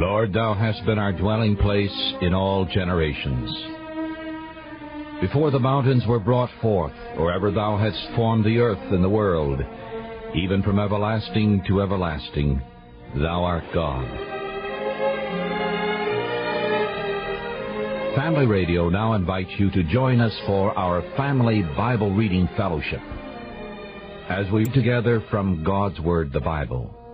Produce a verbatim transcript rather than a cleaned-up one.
Lord, Thou hast been our dwelling place in all generations. Before the mountains were brought forth, or ever Thou hadst formed the earth and the world, even from everlasting to everlasting, Thou art God. Family Radio now invites you to join us for our Family Bible Reading Fellowship as we read together from God's Word, the Bible.